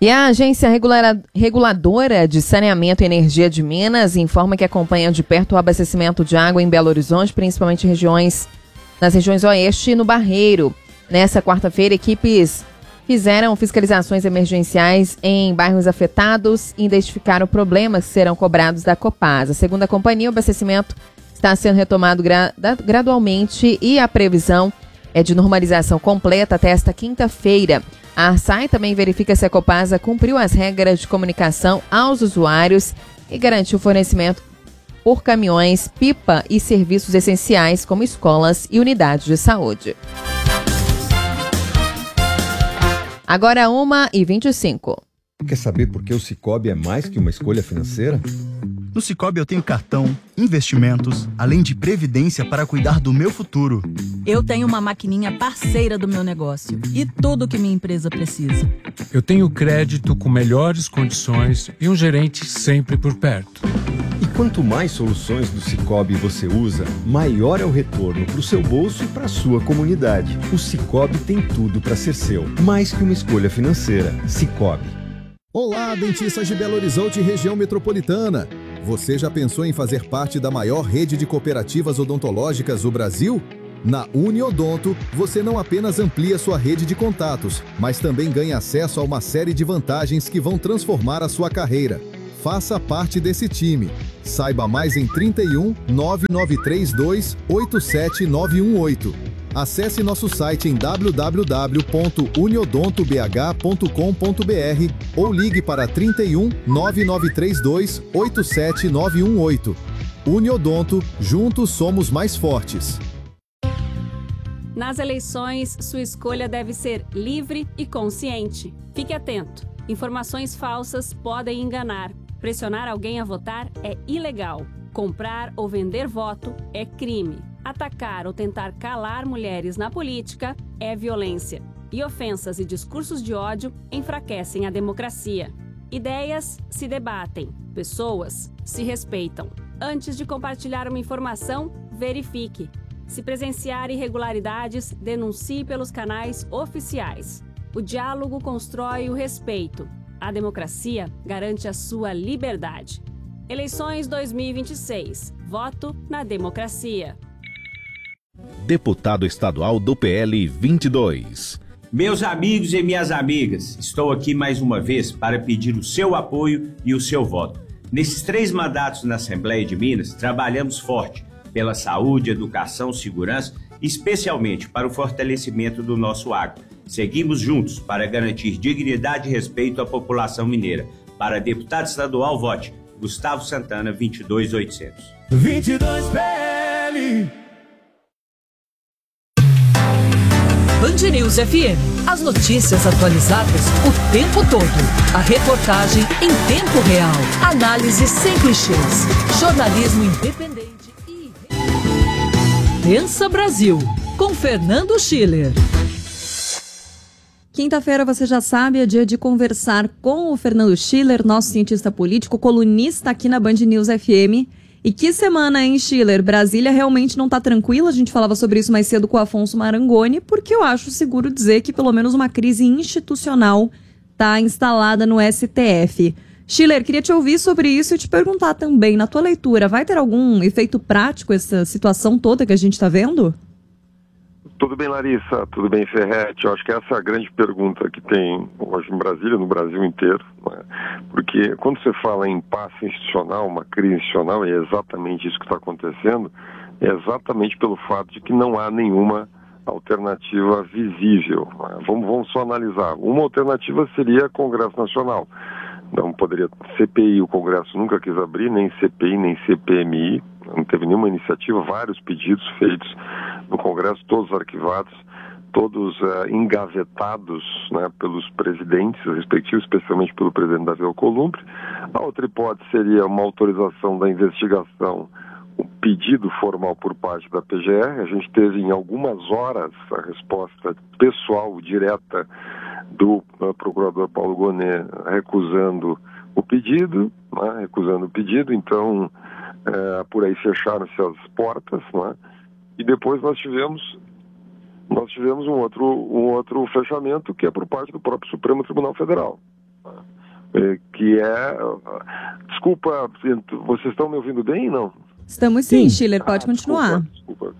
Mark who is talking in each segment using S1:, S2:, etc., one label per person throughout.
S1: E a Agência Reguladora de Saneamento e Energia de Minas informa que acompanha de perto o abastecimento de água em Belo Horizonte, principalmente nas regiões oeste e no Barreiro. Nessa quarta-feira, equipes fizeram fiscalizações emergenciais em bairros afetados e identificaram problemas que serão cobrados da Copasa. Segundo a companhia, o abastecimento está sendo retomado gradualmente e a previsão é de normalização completa até esta quinta-feira. A ARSAI também verifica se a Copasa cumpriu as regras de comunicação aos usuários e garantiu o fornecimento por caminhões, pipa e serviços essenciais como escolas e unidades de saúde. Agora 1h25.
S2: Quer saber por que o Sicoob é mais que uma escolha financeira?
S3: No Sicoob eu tenho cartão, investimentos, além de previdência para cuidar do meu futuro.
S4: Eu tenho uma maquininha parceira do meu negócio e tudo que minha empresa precisa.
S5: Eu tenho crédito com melhores condições e um gerente sempre por perto.
S2: E quanto mais soluções do Sicoob você usa, maior é o retorno para o seu bolso e para a sua comunidade. O Sicoob tem tudo para ser seu, mais que uma escolha financeira. Sicoob.
S6: Olá, dentistas de Belo Horizonte e região metropolitana. Você já pensou em fazer parte da maior rede de cooperativas odontológicas do Brasil? Na Uniodonto, você não apenas amplia sua rede de contatos, mas também ganha acesso a uma série de vantagens que vão transformar a sua carreira. Faça parte desse time. Saiba mais em 31 9932 87918. Acesse nosso site em www.uniodontobh.com.br ou ligue para 31 9932 87918. Uniodonto, juntos somos mais fortes.
S7: Nas eleições, sua escolha deve ser livre e consciente. Fique atento. Informações falsas podem enganar. Pressionar alguém a votar é ilegal. Comprar ou vender voto é crime. Atacar ou tentar calar mulheres na política é violência. E ofensas e discursos de ódio enfraquecem a democracia. Ideias se debatem, pessoas se respeitam. Antes de compartilhar uma informação, verifique. Se presenciar irregularidades, denuncie pelos canais oficiais. O diálogo constrói o respeito. A democracia garante a sua liberdade. Eleições 2026. Voto na democracia.
S8: Deputado estadual do PL 22.
S9: Meus amigos e minhas amigas, estou aqui mais uma vez para pedir o seu apoio e o seu voto. Nesses 3 mandatos na Assembleia de Minas, trabalhamos forte pela saúde, educação, segurança, especialmente para o fortalecimento do nosso agro. Seguimos juntos para garantir dignidade e respeito à população mineira. Para deputado estadual, vote Gustavo Santana, 22800.
S10: 22 PL.
S4: Band News FM. As notícias atualizadas o tempo todo. A reportagem em tempo real. Análise sem clichês. Jornalismo independente e... Pensa Brasil, com Fernando Schiller.
S11: Quinta-feira, você já sabe, é dia de conversar com o Fernando Schiller, nosso cientista político, colunista aqui na Band News FM. E que semana, hein, Schiller? Brasília realmente não está tranquila. A gente falava sobre isso mais cedo com o Afonso Marangoni, porque eu acho seguro dizer que pelo menos uma crise institucional está instalada no STF. Schiller, queria te ouvir sobre isso e te perguntar também, na tua leitura, vai ter algum efeito prático essa situação toda que a gente está vendo?
S12: Tudo bem, Larissa? Tudo bem, Ferretti? Eu acho que essa é a grande pergunta que tem hoje em Brasília, no Brasil inteiro, né? Porque quando você fala em impasse institucional, uma crise institucional, e é exatamente isso que está acontecendo, é exatamente pelo fato de que não há nenhuma alternativa visível, né? Vamos só analisar. Uma alternativa seria Congresso Nacional. Não poderia, CPI o Congresso nunca quis abrir, nem CPI, nem CPMI, não teve nenhuma iniciativa, vários pedidos feitos no Congresso, todos arquivados, todos engavetados, né, pelos presidentes respectivos, especialmente pelo presidente Davi Alcolumbre. A outra hipótese seria uma autorização da investigação, um pedido formal por parte da PGR. A gente teve em algumas horas a resposta pessoal, direta, do procurador Paulo Gonet recusando o pedido, né, então por aí fecharam-se as portas, né, e depois nós tivemos um outro fechamento que é por parte do próprio Supremo Tribunal Federal. que é... Desculpa, vocês estão me ouvindo bem, não?
S11: Estamos sim, Schiller, pode continuar.
S12: Desculpa.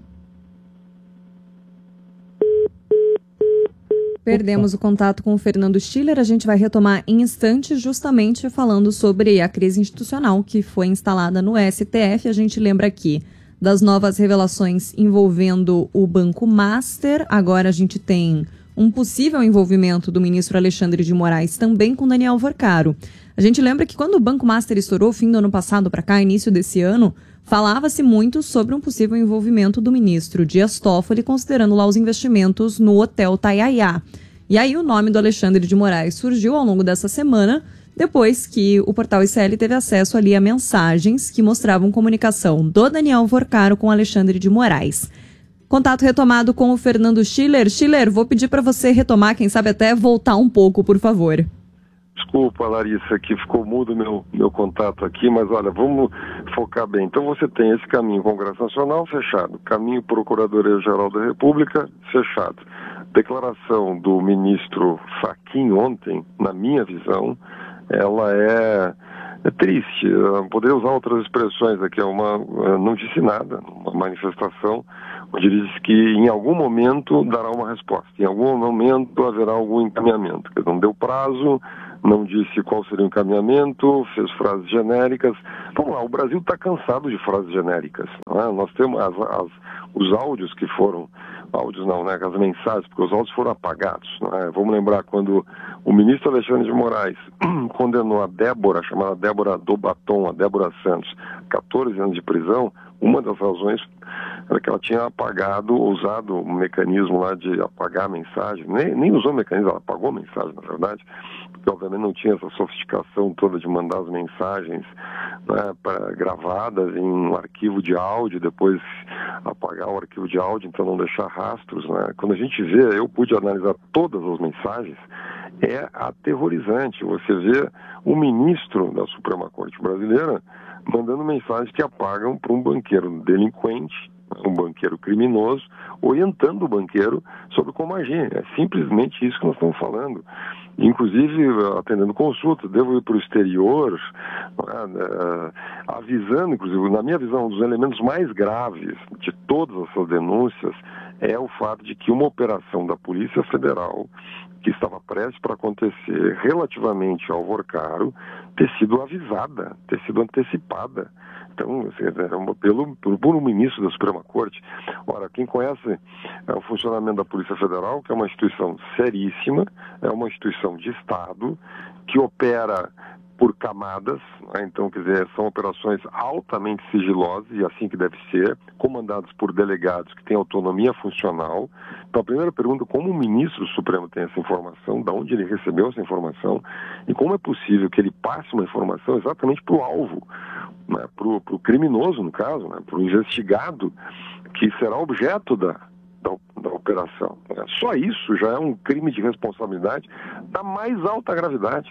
S11: Perdemos o contato com o Fernando Schiller, a gente vai retomar em instantes justamente falando sobre a crise institucional que foi instalada no STF. A gente lembra aqui das novas revelações envolvendo o Banco Master. Agora a gente tem um possível envolvimento do ministro Alexandre de Moraes também com Daniel Vorcaro. A gente lembra que quando o Banco Master estourou, fim do ano passado para cá, início desse ano, falava-se muito sobre um possível envolvimento do ministro Dias Toffoli, considerando lá os investimentos no Hotel Taiaiá. E aí o nome do Alexandre de Moraes surgiu ao longo dessa semana, depois que o portal ICL teve acesso ali a mensagens que mostravam comunicação do Daniel Vorcaro com Alexandre de Moraes. Contato retomado com o Fernando Schiller. Schiller, vou pedir para você retomar, quem sabe até voltar um pouco, por favor.
S12: Desculpa, Larissa, que ficou mudo meu contato aqui, mas olha, vamos focar bem. Então você tem esse caminho Congresso Nacional fechado, caminho Procuradoria-Geral da República fechado. Declaração do ministro Fachin ontem, na minha visão, ela é triste. Eu poderia usar outras expressões aqui, não disse nada, uma manifestação onde ele disse que em algum momento dará uma resposta, em algum momento haverá algum encaminhamento. Ele não deu prazo, não disse qual seria o encaminhamento, fez frases genéricas. Vamos lá, o Brasil está cansado de frases genéricas. Não é? Nós temos os áudios que foram... Áudios não, né? As mensagens, porque os áudios foram apagados. Não é? Vamos lembrar quando o ministro Alexandre de Moraes condenou a Débora, chamada Débora do Batom, a Débora Santos, 14 anos de prisão. Uma das razões era que ela tinha usado um mecanismo lá de apagar a mensagem, nem usou o mecanismo, ela apagou a mensagem, na verdade, porque obviamente não tinha essa sofisticação toda de mandar as mensagens, né, gravadas em um arquivo de áudio, depois apagar o arquivo de áudio, então não deixar rastros, né? Quando a gente vê, eu pude analisar todas as mensagens, é aterrorizante. Você vê o ministro da Suprema Corte Brasileira mandando mensagens que apagam para um banqueiro delinquente, um banqueiro criminoso, orientando o banqueiro sobre como agir. É simplesmente isso que nós estamos falando. Inclusive, atendendo consultas, devo ir para o exterior, avisando, inclusive, na minha visão, um dos elementos mais graves de todas essas denúncias é o fato de que uma operação da Polícia Federal, que estava prestes para acontecer relativamente ao Vorcaro, ter sido avisada, ter sido antecipada. Então, por um ministro da Suprema Corte. Ora, quem conhece o funcionamento da Polícia Federal, que é uma instituição seríssima, é uma instituição de Estado, que opera por camadas, né? Então, quer dizer, são operações altamente sigilosas, e assim que deve ser, comandadas por delegados que têm autonomia funcional. Então, a primeira pergunta, como o ministro do Supremo tem essa informação, de onde ele recebeu essa informação, e como é possível que ele passe uma informação exatamente para o alvo, né? Para o criminoso, no caso, né? Para o investigado, que será objeto da operação. Só isso já é um crime de responsabilidade da mais alta gravidade,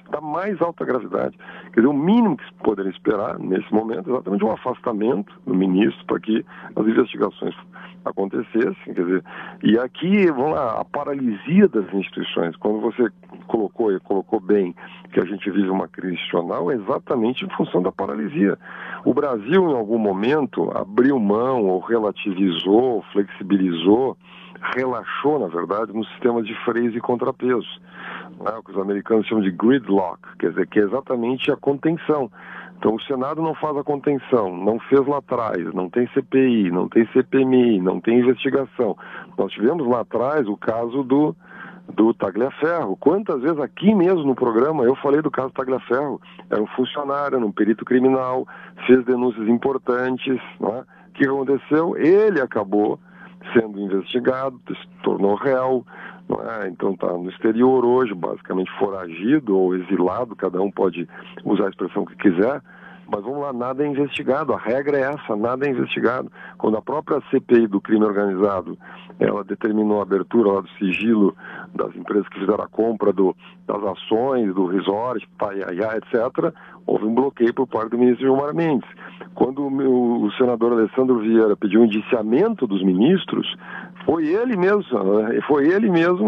S12: Quer dizer, o mínimo que se poderia esperar nesse momento é exatamente um afastamento do ministro para que as investigações acontecessem. Quer dizer, e aqui, vamos lá, a paralisia das instituições, quando você colocou bem que a gente vive uma crise institucional, é exatamente em função da paralisia. O Brasil, em algum momento, abriu mão ou relativizou, flexibilizou, relaxou, na verdade, no sistema de freios e contrapesos, né, o que os americanos chamam de gridlock, quer dizer, que é exatamente a contenção. Então, o Senado não faz a contenção, não fez lá atrás, não tem CPI, não tem CPMI, não tem investigação. Nós tivemos lá atrás o caso do Tagliaferro. Quantas vezes aqui mesmo no programa eu falei do caso Tagliaferro? Era um funcionário, era um perito criminal, fez denúncias importantes, né? O que aconteceu? Ele acabou sendo investigado, se tornou réu, não é? Então está no exterior hoje, basicamente foragido ou exilado, cada um pode usar a expressão que quiser, mas vamos lá, nada é investigado, a regra é essa, nada é investigado. Quando a própria CPI do crime organizado, ela determinou a abertura lá do sigilo das empresas que fizeram a compra das ações, do resort, Taiaiá, etc., houve um bloqueio por parte do ministro Gilmar Mendes. Quando o senador Alessandro Vieira pediu um indiciamento dos ministros, foi ele mesmo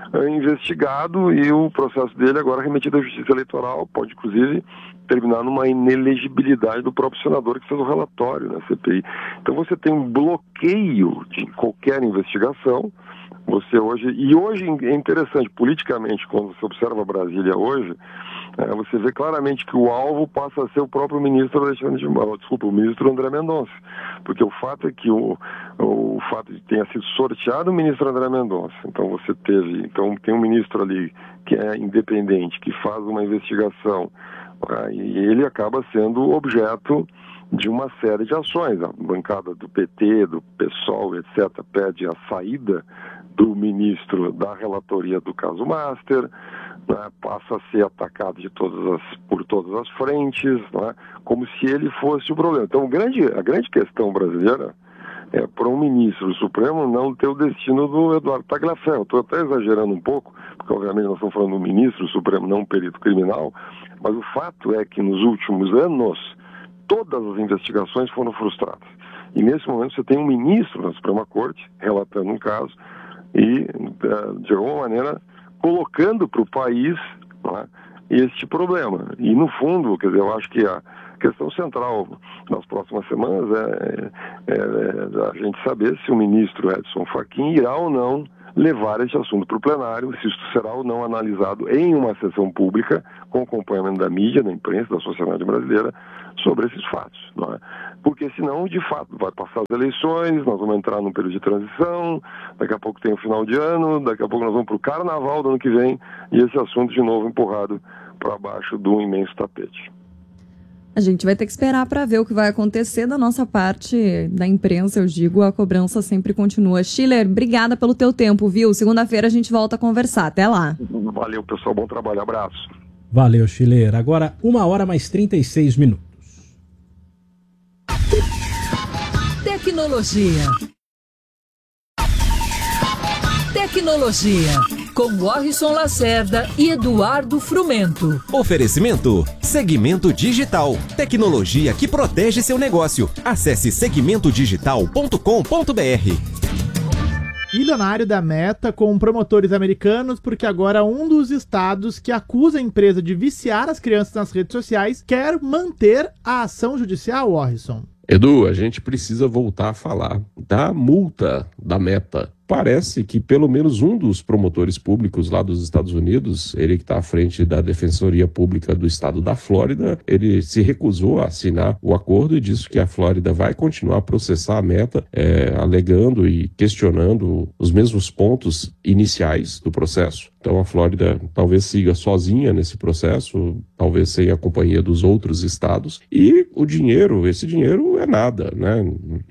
S12: investigado e o processo dele agora remetido à Justiça Eleitoral, pode inclusive terminar numa inelegibilidade do próprio senador que fez o relatório na CPI. Então você tem um bloqueio de qualquer investigação. Você hoje é interessante, politicamente, quando você observa Brasília hoje, você vê claramente que o alvo passa a ser o próprio ministro o ministro André Mendonça, porque o fato é que o fato de tenha sido sorteado o ministro André Mendonça, então tem um ministro ali que é independente, que faz uma investigação, e ele acaba sendo objeto de uma série de ações. A bancada do PT, do PSOL, etc., pede a saída do ministro da relatoria do caso Master, né, passa a ser atacado por todas as frentes, né, como se ele fosse o problema. Então, a grande questão brasileira é para um ministro do Supremo não ter o destino do Eduardo Tagliaferro. Estou até exagerando um pouco, porque obviamente nós estamos falando do ministro do Supremo, não um perito criminal, mas o fato é que nos últimos anos todas as investigações foram frustradas. E nesse momento você tem um ministro da Suprema Corte relatando um caso e, de alguma maneira, colocando para o país, né, este problema. E, no fundo, quer dizer, eu acho que a questão central nas próximas semanas é a gente saber se o ministro Edson Fachin irá ou não levar esse assunto para o plenário, se isso será ou não analisado em uma sessão pública, com acompanhamento da mídia, da imprensa, da sociedade brasileira, sobre esses fatos, não é? Porque senão, de fato, vai passar as eleições, nós vamos entrar num período de transição, daqui a pouco tem o final de ano, daqui a pouco nós vamos para o carnaval do ano que vem, e esse assunto de novo empurrado para baixo de um imenso tapete.
S11: A gente vai ter que esperar para ver o que vai acontecer. Da nossa parte, da imprensa, eu digo, a cobrança sempre continua. Schiller, obrigada pelo teu tempo, viu? Segunda-feira a gente volta a conversar. Até lá.
S12: Valeu, pessoal. Bom trabalho. Abraço.
S13: Valeu, Schiller. Agora, 1h mais 36min.
S4: Tecnologia. Com Warrison Lacerda e Eduardo Frumento.
S14: Oferecimento Segmento Digital. Tecnologia que protege seu negócio. Acesse segmentodigital.com.br.
S15: Bilionário da Meta com promotores americanos, porque agora um dos estados que acusa a empresa de viciar as crianças nas redes sociais quer manter a ação judicial, Warrison.
S16: Edu, a gente precisa voltar a falar da multa da Meta. Parece que pelo menos um dos promotores públicos lá dos Estados Unidos, ele que está à frente da Defensoria Pública do estado da Flórida, ele se recusou a assinar o acordo e disse que a Flórida vai continuar a processar a Meta, alegando e questionando os mesmos pontos iniciais do processo. Então a Flórida talvez siga sozinha nesse processo, talvez sem a companhia dos outros estados, e esse dinheiro é nada, né?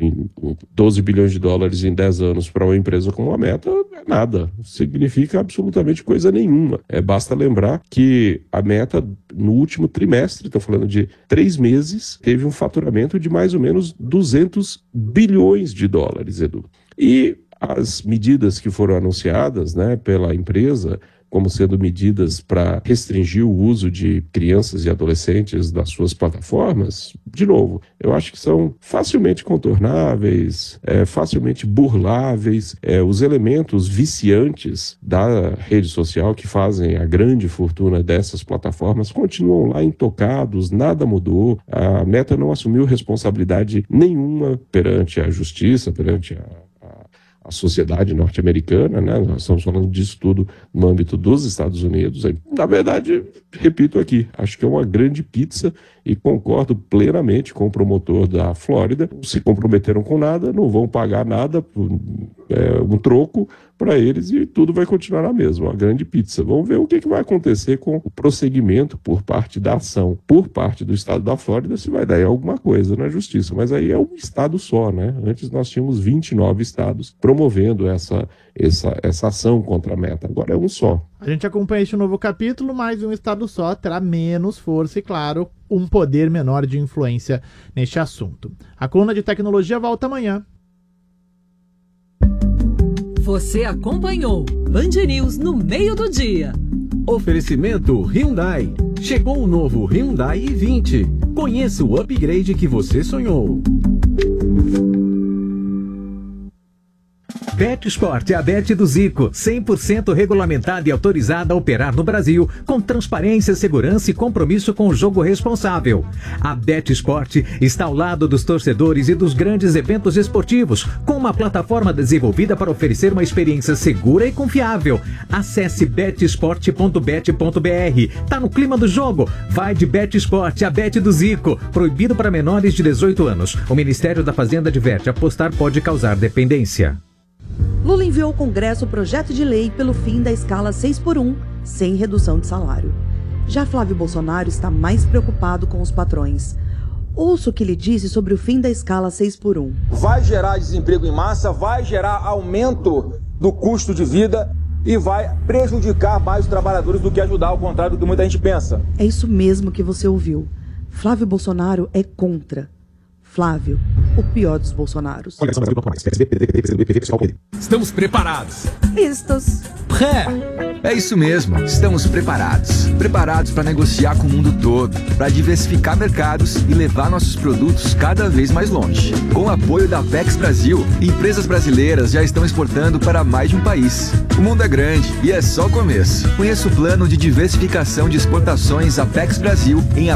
S16: 12 bilhões de dólares em 10 anos para uma empresa como a Meta é nada, significa absolutamente coisa nenhuma. Basta lembrar que a Meta, no último trimestre, estou falando de 3 meses, teve um faturamento de mais ou menos 200 bilhões de dólares, Edu. E as medidas que foram anunciadas, né, pela empresa, como sendo medidas para restringir o uso de crianças e adolescentes das suas plataformas, de novo, eu acho que são facilmente contornáveis, facilmente burláveis. Os elementos viciantes da rede social que fazem a grande fortuna dessas plataformas continuam lá intocados, nada mudou. A Meta não assumiu responsabilidade nenhuma perante a justiça, perante a sociedade norte-americana, né? Nós estamos falando disso tudo no âmbito dos Estados Unidos. Na verdade, repito aqui, acho que é uma grande pizza e concordo plenamente com o promotor da Flórida. Não se comprometeram com nada, não vão pagar nada, um troco para eles e tudo vai continuar na mesma, uma grande pizza. Vamos ver o que vai acontecer com o prosseguimento por parte da ação, por parte do estado da Flórida, se vai dar alguma coisa na justiça. Mas aí é um estado só, né? Antes nós tínhamos 29 estados promovendo essa ação contra a Meta. Agora é um só.
S15: A gente acompanha este novo capítulo, mas um estado só terá menos força e, claro, um poder menor de influência neste assunto. A coluna de tecnologia volta amanhã.
S4: Você acompanhou Band News no meio do dia.
S17: Oferecimento Hyundai. Chegou o novo Hyundai i20. Conheça o upgrade que você sonhou.
S18: BetSport é a Bet do Zico, 100% regulamentada e autorizada a operar no Brasil, com transparência, segurança e compromisso com o jogo responsável. A BetSport está ao lado dos torcedores e dos grandes eventos esportivos, com uma plataforma desenvolvida para oferecer uma experiência segura e confiável. Acesse betsport.bet.br. Tá no clima do jogo? Vai de BetSport, a Bet do Zico. Proibido para menores de 18 anos. O Ministério da Fazenda adverte: apostar pode causar dependência.
S19: Lula enviou ao Congresso o projeto de lei pelo fim da escala 6x1, sem redução de salário. Já Flávio Bolsonaro está mais preocupado com os patrões. Ouça o que ele disse sobre o fim da escala 6x1.
S20: Vai gerar desemprego em massa, vai gerar aumento do custo de vida e vai prejudicar mais os trabalhadores do que ajudar, ao contrário do que muita gente pensa.
S19: É isso mesmo que você ouviu. Flávio Bolsonaro é contra. Flávio, o pior dos Bolsonaros.
S21: Estamos preparados.
S19: Listos.
S21: É isso mesmo, estamos preparados. Preparados para negociar com o mundo todo, para diversificar mercados e levar nossos produtos cada vez mais longe. Com o apoio da Apex Brasil, empresas brasileiras já estão exportando para mais de um país. O mundo é grande e é só o começo. Conheça o plano de diversificação de exportações Apex Brasil em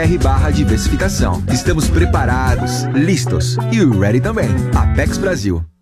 S21: apexbrasil.com.br/diversificação. Estamos preparados, listos e ready também. Apex Brasil.